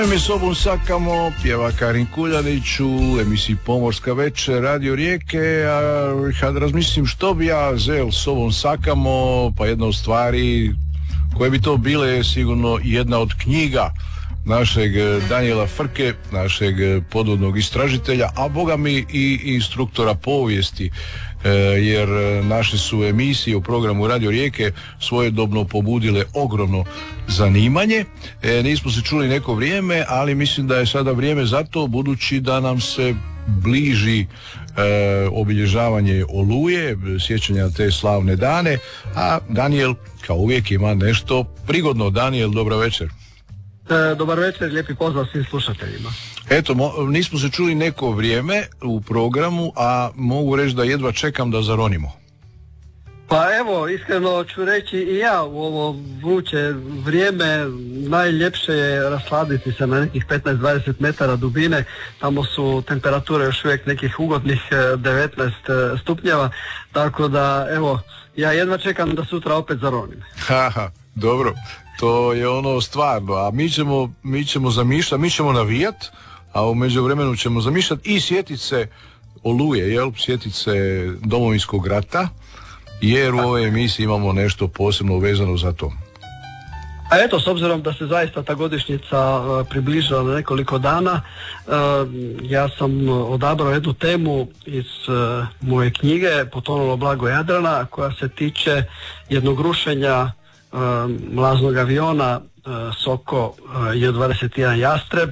Mi sobom sakamo, pjeva Karin Kuljanić u emisiji Pomorska večer Radio Rijeke, a kad razmislim što bi ja zel sobom sakamo, pa jedna od stvari koje bi to bile je sigurno jedna od knjiga našeg Danijela Frke, našeg podvodnog istražitelja, a boga mi i instruktora povijesti, jer naše su emisije u programu Radio Rijeke svojedobno pobudile ogromno zanimanje. Nismo se čuli neko vrijeme, ali mislim da je sada vrijeme za to, budući da nam se bliži obilježavanje Oluje, sjećanja na te slavne dane, a Danijel kao uvijek ima nešto prigodno. Danijel, dobra večer. Dobar večer, lijepi pozdrav svim slušateljima. Eto, nismo se čuli neko vrijeme u programu, a mogu reći da jedva čekam da zaronimo. Pa evo, iskreno ću reći i ja u ovo vruće vrijeme najljepše je rasladiti se na nekih 15-20 metara dubine. Tamo su temperature još uvijek nekih ugodnih 19 stupnjeva, tako da evo, ja jedva čekam da sutra opet zaronim. Haha, dobro. To je ono stvarno, a mi ćemo zamišljati, mi ćemo navijat, a u međuvremenu ćemo zamišljati i sjetit se Oluje, sjetit se Domovinskog rata, jer u ovoj emisiji imamo nešto posebno vezano za to. A eto, s obzirom da se zaista ta godišnjica približila na nekoliko dana, ja sam odabrao jednu temu iz moje knjige Potonulo blago Jadrana, koja se tiče jednog rušenja mlaznog aviona Soko Ju-21 Jastreb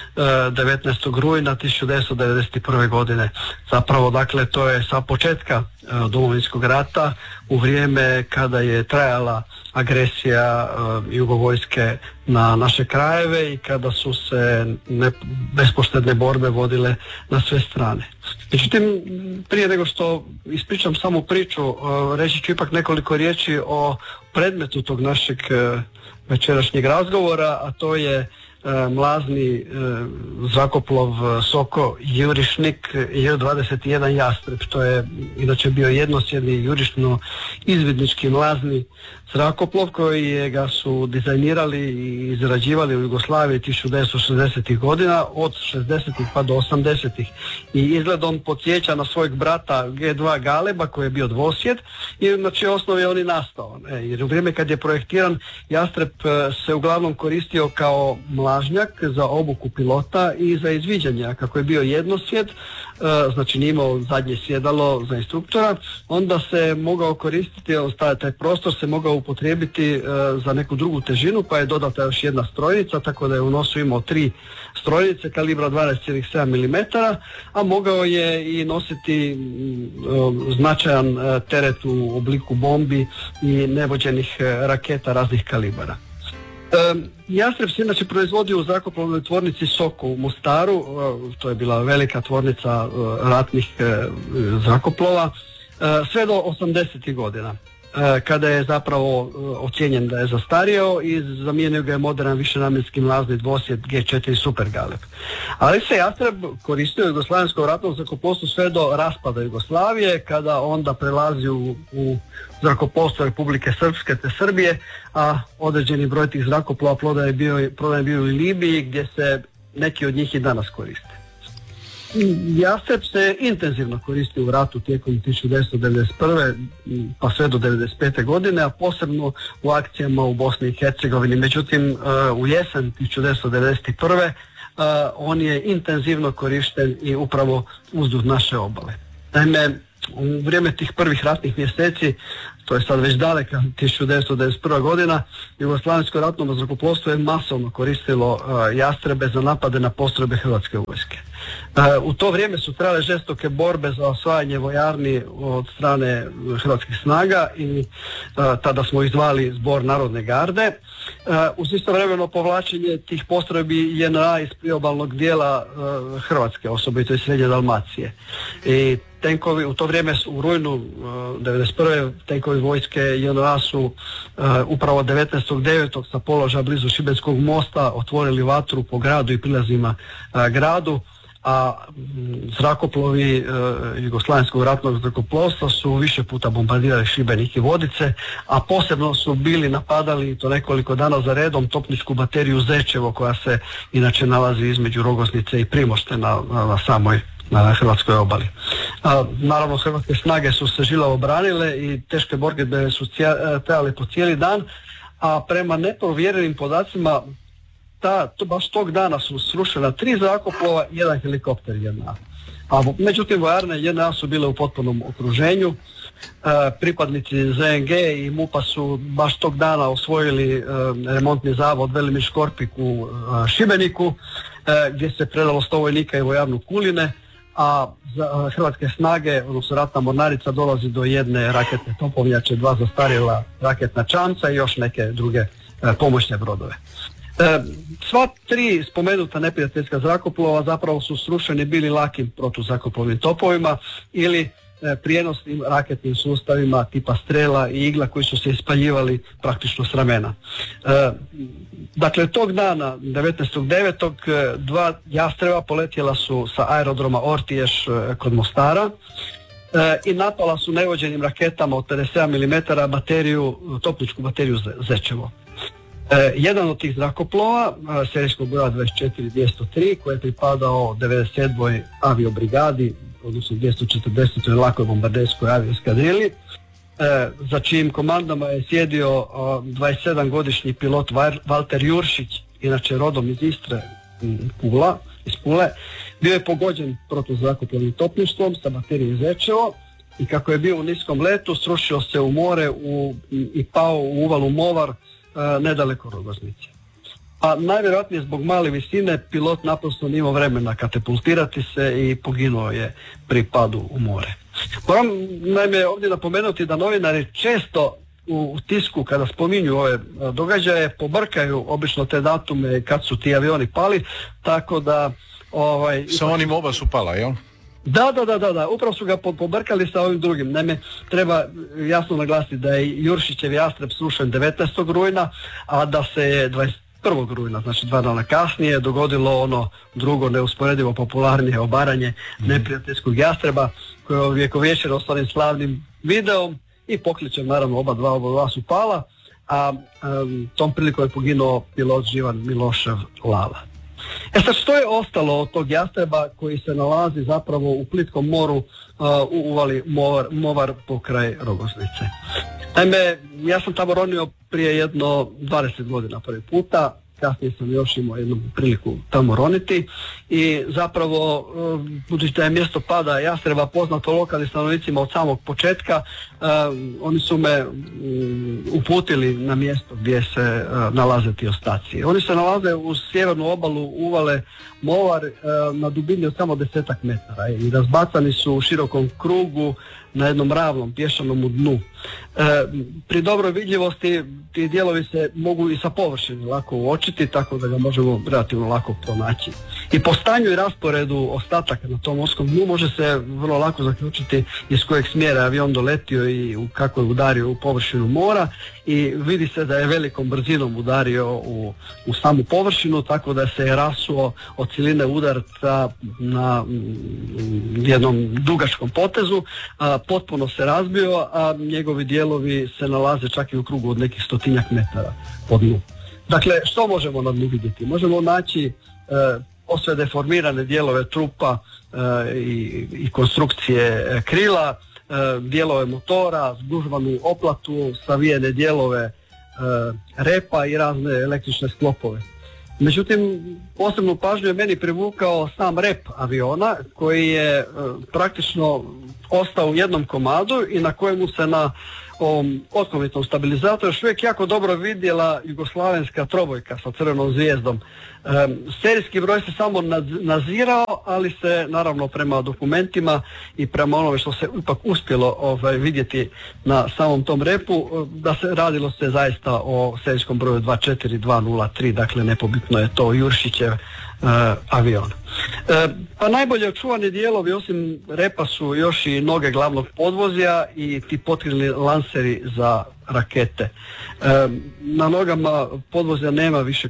19. rujna 1991. godine. Zapravo, dakle, to je sa početka Domovinskog rata, u vrijeme kada je trajala agresija jugovojske na naše krajeve i kada su se bespoštedne borbe vodile na sve strane. Međutim, prije nego što ispričam samu priču, reći ću ipak nekoliko riječi o predmetu tog našeg večerašnjeg razgovora, a to je mlazni zrakoplov Soko Jurišnik Ju-21 Jastreb, što je inače bio jednosjedni jurišno izvidnički mlazni zrakoplov koji ga su dizajnirali i izrađivali u Jugoslaviji 1960. godina, od 60. pa do 80. I izgledom podsjeća na svojeg brata G2 Galeba koji je bio dvosjed i na čijoj osnovi je on i nastao. Jer u vrijeme kad je projektiran, Jastreb se uglavnom koristio kao mlažnjak za obuku pilota i za izviđanje, a kako je bio jednosjed, znači nije imao zadnje sjedalo za instruktora, onda se mogao koristiti, taj prostor se mogao upotrijebiti za neku drugu težinu, pa je dodata još jedna strojnica, tako da je u nosu imao 3 strojnice kalibra 12,7 mm, a mogao je i nositi značajan teret u obliku bombi i nevođenih raketa raznih kalibara. Jastreb se inače proizvodio u zrakoplovnoj tvornici Soko u Mostaru, to je bila velika tvornica ratnih zrakoplova, sve do 80. godina, kada je zapravo ocijenjen da je zastario i zamijenio ga je moderan višenamjenski mlazni dvosjed G4 Super Galeb. Ali se Jastreb koristio u jugoslavenskom ratnom zrakoplovstvu sve do raspada Jugoslavije, kada onda prelazi u zrakoplovstvo Republike Srpske te Srbije, a određeni broj tih zrakoplova prodan je bio u Libiji, gdje se neki od njih i danas koriste. Jastreb se intenzivno koristio u ratu tijekom 1991. pa sve do 1995. godine, a posebno u akcijama u Bosni i Hercegovini. Međutim, u jesen 1991. On je intenzivno korišten i upravo uzduž naše obale. Naime, u vrijeme tih prvih ratnih mjeseci, to je sad već daleka 1991. godina, jugoslavensko ratno zrakoplovstvo je masovno koristilo Jastrebe za napade na postrojbe Hrvatske vojske. U to vrijeme su trajale žestoke borbe za osvajanje vojarni od strane hrvatskih snaga i tada smo izdvali Zbor Narodne garde. Uz istovremeno povlačenje tih postrojbi JNA iz priobalnog dijela Hrvatske, osobito iz Srednje Dalmacije. I tenkovi u to vrijeme u rujnu 1991. tenkovi vojske JNA su upravo 19.9. sa položaja blizu Šibenskog mosta otvorili vatru po gradu i prilazima gradu, a zrakoplovi Jugoslavenskog ratnog zrakoplovstva su više puta bombardirali Šibenik i Vodice, a posebno su bili napadali to nekoliko dana za redom topničku bateriju Zečevo, koja se inače nalazi između Rogoznice i Primošte na samoj hrvatskoj obali. Naravno, hrvatske snage su se žilavo branile i teške borbe su trajale po cijeli dan, a prema neprovjerenim podacima baš tog dana su srušena 3 zrakoplova i 1 helikopter JNA. Međutim, vojarne JNA su bile u potpunom okruženju. Pripadnici ZNG i MUP-a su baš tog dana osvojili remontni zavod Velimir Škorpik u Šibeniku, gdje se predalo 100 vojnika i vojarnu Kuline, a hrvatske snage, odnosno ratna mornarica, dolazi do jedne raketne topovnjače, 2 zastarjela raketna čamca i još neke druge pomoćne brodove. Sva 3 spomenuta neprijateljska zrakoplova zapravo su srušeni bili lakim protuzrakoplovnim topovima ili prijenosnim raketnim sustavima tipa Strela i Igla koji su se ispaljivali praktično s ramena. Dakle, tog dana, 19.9. 2 jastreba poletjela su sa aerodroma Ortiješ kod Mostara i napala su nevođenim raketama od 57 mm topničku bateriju Zečevo. Jedan od tih zrakoplova, serijskog broja 24-203, koji je pripadao 97. aviobrigadi, odnosno 240. lakoj bombarderskoj avioeskadrili, za čijim komandama je sjedio 27-godišnji pilot Valter Juršić, inače rodom iz Istre, iz Pule. Bio je pogođen protuzrakoplovnim topništvom sa baterijom Zečevo i kako je bio u niskom letu, srušio se u more i pao u uvalu Movar nedaleko Rogoznice. A najvjerojatnije zbog male visine pilot naprosto nije imao vremena katapultirati se i poginuo je pri padu u more. Moram naime ovdje napomenuti da novinari često u tisku kada spominju ove događaje pobrkaju obično te datume kad su ti avioni pali, tako da sa onim oba su pala, jel? Da, upravo su ga pobrkali sa ovim drugim. Naime, treba jasno naglasiti da je Juršićev jastreb srušen 19. rujna, a da se je 21. rujna, znači 2 dana kasnije, dogodilo ono drugo neusporedivo popularnije obaranje neprijateljskog jastreba, koje je ovjekovječeno s onim slavnim videom i pokličem, naravno oba dva su pala, a tom prilikom je poginuo pilot Živan Milošev Lala. Sad, što je ostalo od tog jastreba koji se nalazi zapravo u plitkom moru u uvali Movar pokraj Rogoznice? Naime, ja sam tamo ronio prije jedno 20 godina prvi puta, kasnije sam još imao jednu priliku tamo roniti i zapravo, budući da je mjesto pada jastreba poznato lokalnim stanovnicima od samog početka, oni su me uputili na mjesto gdje se nalaze ti ostaci. Oni se nalaze uz sjevernu obalu uvale Movar na dubini od samo 10 metara i razbacani su u širokom krugu na jednom ravnom pješanom dnu. Pri dobroj vidljivosti ti dijelovi se mogu i sa površine lako uočiti, tako da ga možemo relativno lako pronaći. I po stanju i rasporedu ostataka na tom morskom dnu može se vrlo lako zaključiti iz kojeg smjera je avion doletio i kako je udario u površinu mora i vidi se da je velikom brzinom udario u samu površinu, tako da se je rasuo od siline udarca na jednom dugačkom potezu, potpuno se razbio, a njegovi dijelovi se nalaze čak i u krugu od nekih 100 metara pod dnu. Dakle, što možemo na dnu vidjeti? Možemo naći posve deformirane dijelove trupa i konstrukcije krila, dijelove motora, zgužvanu oplatu, savijene dijelove repa i razne električne sklopove. Međutim, posebnu pažnju je meni privukao sam rep aviona koji je praktično ostao u jednom komadu i na kojemu se na ovom otkovitnom stabilizatoru još uvijek jako dobro vidjela jugoslavenska trobojka sa crvenom zvijezdom. Serijski broj se samo nazirao, ali se naravno prema dokumentima i prema onome što se ipak uspjelo vidjeti na samom tom repu, da se radilo se zaista o serijskom broju 24203, dakle nepobitno je to Juršićev avion. Pa najbolje očuvani dijelovi osim repa su još i noge glavnog podvozja i ti potkrilni lanseri za rakete. Na nogama podvozja nema više